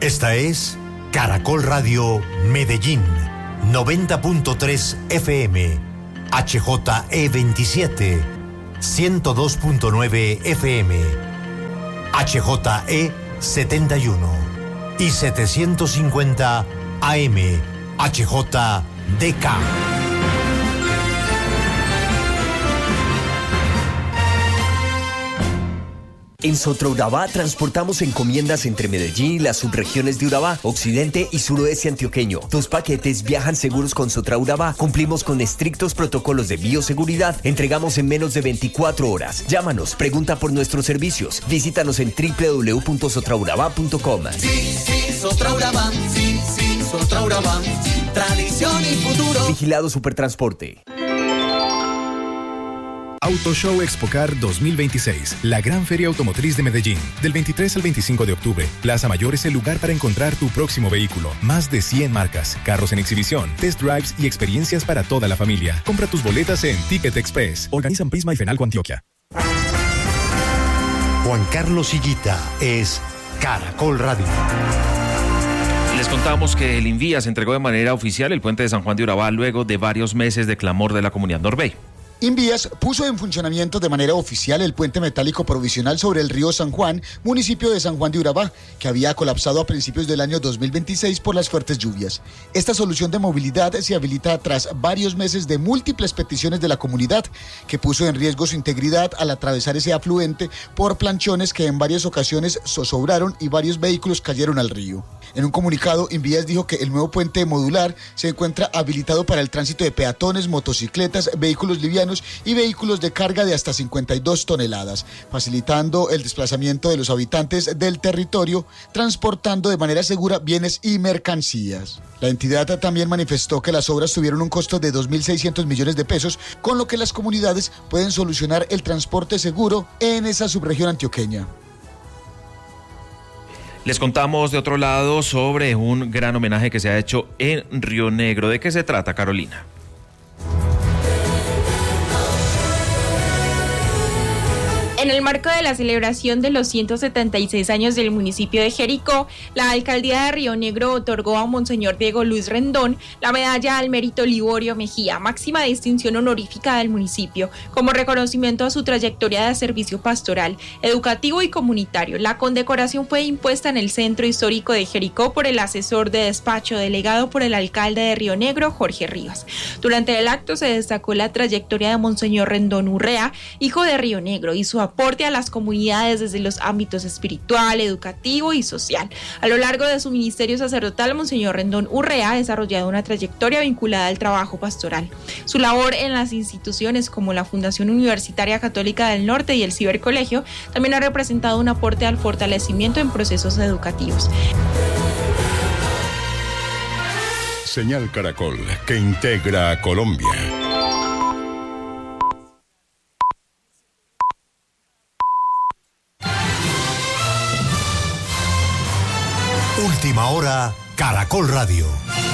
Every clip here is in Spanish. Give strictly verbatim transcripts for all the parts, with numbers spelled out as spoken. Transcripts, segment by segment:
Esta es Caracol Radio Medellín, noventa punto tres F M, H J E veintisiete, ciento dos punto nueve F M, H J E setenta y uno y setecientos cincuenta A M, H J D K. En Sotraurabá transportamos encomiendas entre Medellín y las subregiones de Urabá, occidente y suroeste antioqueño. Tus paquetes viajan seguros con Sotraurabá. Cumplimos con estrictos protocolos de bioseguridad. Entregamos en menos de veinticuatro horas. Llámanos, pregunta por nuestros servicios. Visítanos en doble u doble u doble u punto sotraurabá punto com. Sí, sí, Sotraurabá, sí, sí, Sotraurabá. Tradición y futuro. Vigilado Supertransporte. Auto Show Expocar dos mil veintiséis, la gran feria automotriz de Medellín. Del veintitrés al veinticinco de octubre, Plaza Mayor es el lugar para encontrar tu próximo vehículo. Más de cien marcas, carros en exhibición, test drives y experiencias para toda la familia. Compra tus boletas en Ticket Express. Organizan Prisma y Fenalco Antioquia. Juan Carlos Higuita es Caracol Radio. Les contamos que el Invías entregó de manera oficial el puente de San Juan de Urabá luego de varios meses de clamor de la comunidad Norvey. Invías puso en funcionamiento de manera oficial el puente metálico provisional sobre el río San Juan, municipio de San Juan de Urabá, que había colapsado a principios del año dos mil veintiséis por las fuertes lluvias. Esta solución de movilidad se habilita tras varios meses de múltiples peticiones de la comunidad, que puso en riesgo su integridad al atravesar ese afluente por planchones que en varias ocasiones zozobraron y varios vehículos cayeron al río. En un comunicado, Invías dijo que el nuevo puente modular se encuentra habilitado para el tránsito de peatones, motocicletas, vehículos livianos y vehículos de carga de hasta cincuenta y dos toneladas, facilitando el desplazamiento de los habitantes del territorio, transportando de manera segura bienes y mercancías. La entidad también manifestó que las obras tuvieron un costo de dos mil seiscientos millones de pesos, con lo que las comunidades pueden solucionar el transporte seguro en esa subregión antioqueña. Les contamos de otro lado sobre un gran homenaje que se ha hecho en Río Negro. ¿De qué se trata, Carolina? En el marco de la celebración de los ciento setenta y seis años del municipio de Jericó, la alcaldía de Río Negro otorgó a Monseñor Diego Luis Rendón la medalla al mérito Liborio Mejía, máxima distinción honorífica del municipio, como reconocimiento a su trayectoria de servicio pastoral, educativo y comunitario. La condecoración fue impuesta en el Centro Histórico de Jericó por el asesor de despacho delegado por el alcalde de Río Negro, Jorge Rivas. Durante el acto se destacó la trayectoria de Monseñor Rendón Urrea, hijo de Río Negro, y su aporte a las comunidades desde los ámbitos espiritual, educativo y social. A lo largo de su ministerio sacerdotal, Monseñor Rendón Urrea ha desarrollado una trayectoria vinculada al trabajo pastoral. Su labor en las instituciones como la Fundación Universitaria Católica del Norte y el Cibercolegio también ha representado un aporte al fortalecimiento en procesos educativos. Señal Caracol, que integra a Colombia. Última hora, Caracol Radio.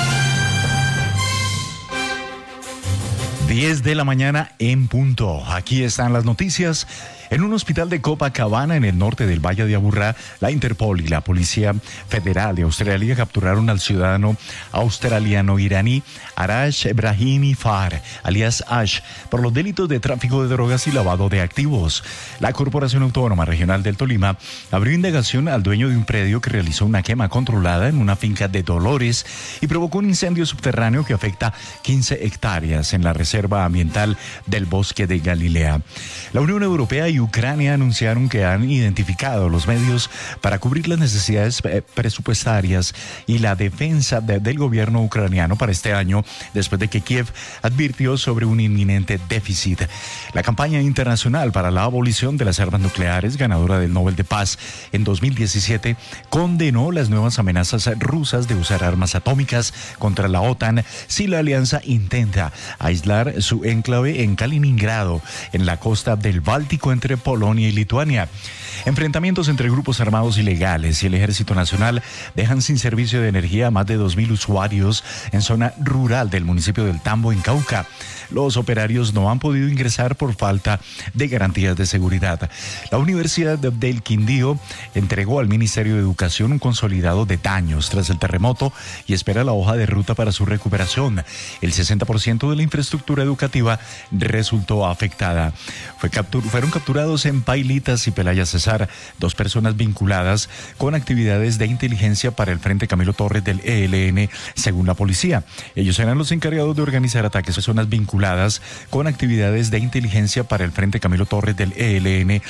diez de la mañana en punto. Aquí están las noticias. En un hospital de Copacabana, en el norte del Valle de Aburrá, la Interpol y la Policía Federal de Australia capturaron al ciudadano australiano-iraní Arash Brahimi Far, alias Ash, por los delitos de tráfico de drogas y lavado de activos. La Corporación Autónoma Regional del Tolima abrió indagación al dueño de un predio que realizó una quema controlada en una finca de Dolores y provocó un incendio subterráneo que afecta quince hectáreas en la Reserva Ambiental del Bosque de Galilea. La Unión Europea y Ucrania anunciaron que han identificado los medios para cubrir las necesidades presupuestarias y la defensa de, del gobierno ucraniano para este año, después de que Kiev advirtió sobre un inminente déficit. La campaña internacional para la abolición de las armas nucleares, ganadora del Nobel de Paz en dos mil diecisiete, condenó las nuevas amenazas rusas de usar armas atómicas contra la OTAN si la alianza intenta aislar su enclave en Kaliningrado, en la costa del Báltico entre entre Polonia y Lituania. Enfrentamientos entre grupos armados ilegales y el Ejército Nacional dejan sin servicio de energía a más de dos mil usuarios en zona rural del municipio del Tambo, en Cauca. Los operarios no han podido ingresar por falta de garantías de seguridad. La Universidad del Quindío entregó al Ministerio de Educación un consolidado de daños tras el terremoto y espera la hoja de ruta para su recuperación. El sesenta por ciento de la infraestructura educativa resultó afectada. Fue captur- fueron capturados en Pailitas y Pelaya Cesar dos personas vinculadas con actividades de inteligencia para el Frente Camilo Torres del E L N, según la policía. Ellos eran los encargados de organizar ataques a personas vinculadas con actividades de inteligencia para el Frente Camilo Torres del E L N,